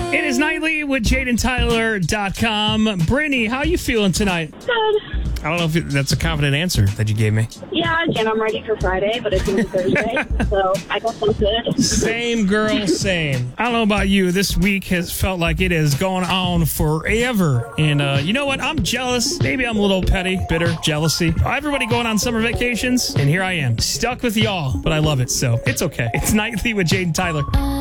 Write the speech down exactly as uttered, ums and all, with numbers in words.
It is Nightly with Jade and Tyler dot com. Brittany, how you feeling tonight? Good. I don't know if it, that's a confident answer that you gave me. Yeah, again, I'm ready for Friday, but it's only Thursday, so I guess I'm good. Same girl, same. I don't know about you. This week has felt like it has gone on forever. And uh, you know what? I'm jealous. Maybe I'm a little petty, bitter, jealousy. Everybody going on summer vacations, and here I am, stuck with y'all. But I love it, so it's okay. It's Nightly with Jade and Tyler.